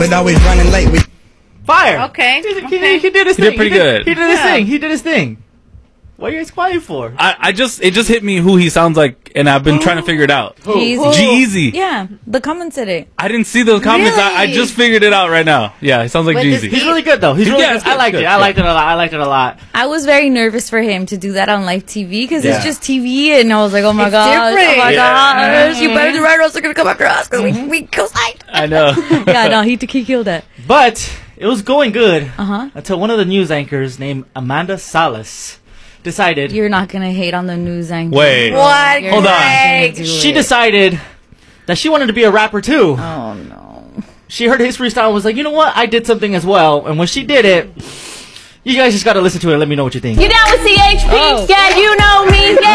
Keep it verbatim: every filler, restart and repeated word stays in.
But always running late. We Fire. Okay. He, he, okay. he did his He did thing. pretty he did, good. He did his Yeah. thing. He did his thing. What are you guys quiet for? I, I just it just hit me who he sounds like, and I've been trying to figure it out. Jeezy. G-Eazy. Yeah, the comments said it. I didn't see those comments. I, I Really? just figured it out right now. Yeah, he sounds like But this- Jeezy. He's really good though. He's really Yeah, good. it's I good, liked good, it. I yeah. liked it a lot. I liked it a lot. I was very nervous for him to do that on live T V because Yeah. it's just T V, and I was like, oh my It's gosh, different. oh my Yeah. gosh, you better do right or else they're gonna come after us because we we co-signed. I know. Yeah, no, he he killed that. But it was going good Uh huh. until one of the news anchors named Amanda Salas decided You're not gonna hate on the news anchor. Wait. What? You're Hold not on. gonna do she it. decided that she wanted to be a rapper too. Oh no. She heard his freestyle and was like, you know what? I did something as well. And when she did it, you guys just gotta listen to it. Let me know what you think. You down with C H P? Oh. Yeah, you know me. Yeah.